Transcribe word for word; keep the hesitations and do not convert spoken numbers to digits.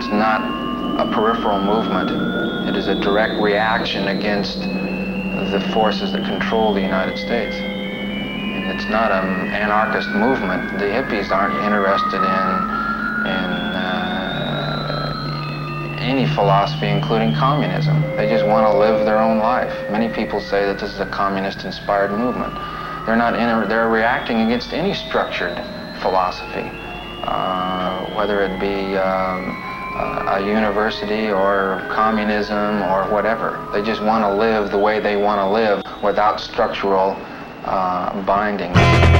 not a peripheral movement. It is a direct reaction against the forces that control the United States. And it's not an anarchist movement. The hippies aren't interested in, in uh, any philosophy, including communism. They just want to live their own life. Many people say that this is a communist-inspired movement. They're not in, they're reacting against any structured philosophy, uh, whether it be um, a university or communism or whatever. They just want to live the way they want to live without structural uh, binding.